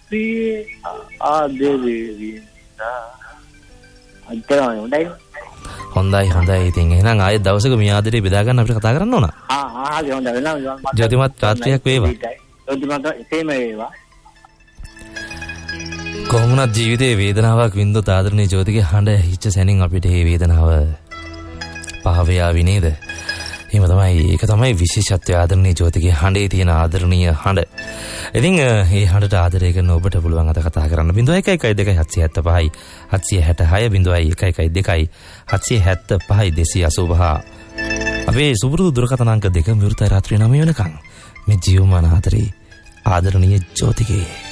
ප්‍රිය ආදරේ අන්තරයි හොඳයි ඉතින් එහෙනම් ආයෙත් දවසක මේ ආදරේ බෙදා ගන්න අපිට කතා කරන්න ඕන. හොඳයි වෙනවා. ජෝතිමත් රාත්‍රියක් වේවා. ජෝතිමත් එසේම වේවා. කොහොමවත් ජීවිතේ වේදනාවක් වින්දොත් ආදරණීය ජෝතිගේ හඬ හිච්ච සැනින් අපිට මේ වේදනාව පහව යාවි නේද? එහෙම තමයි. ඒක තමයි විශේෂත්වය ආදරණීය ජෝතිගේ හඬේ තියෙන ආදරණීය හඬ. ඉතින් මේ හඬට ආදරය කරන ඔබට පුළුවන් අද කතා කරන්න 0112 775 766 0112 775 285. අපේ සුපුරුදු දුරකථන අංක 2 විවෘතයි රාත්‍රී 9 වෙනකන්. මේ ජීවමාන ආදරේ ආදරණීය ජෝතිගේ